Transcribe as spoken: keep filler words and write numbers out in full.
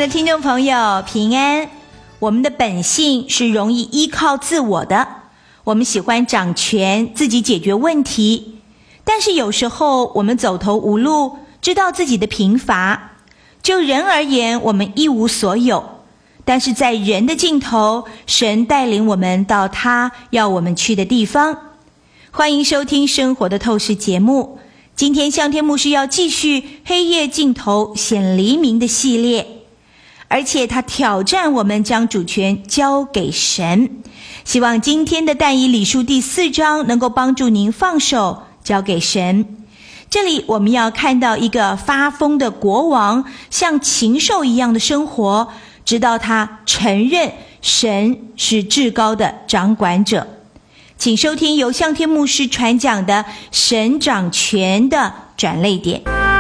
的听众朋友平安。我们的本性是容易依靠自我的，我们喜欢掌权，自己解决问题。但是有时候我们走投无路，知道自己的贫乏。就人而言，我们一无所有，但是在人的尽头，神带领我们到他要我们去的地方。欢迎收听生活的透视节目。今天向天牧师要继续黑夜尽头显黎明的系列，而且他挑战我们将主权交给神。希望今天的但以理书第四章能够帮助您放手交给神。这里我们要看到一个发疯的国王像禽兽一样的生活，直到他承认神是至高的掌管者。请收听由向天牧师传讲的神掌权的转捩点。